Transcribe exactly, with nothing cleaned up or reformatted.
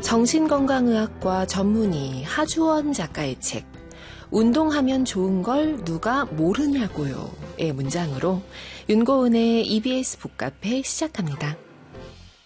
정신건강의학과 전문의 하주원 작가의 책 운동하면 좋은 걸 누가 모르냐고요 의 문장으로 윤고은의 이비에스 북카페 시작합니다.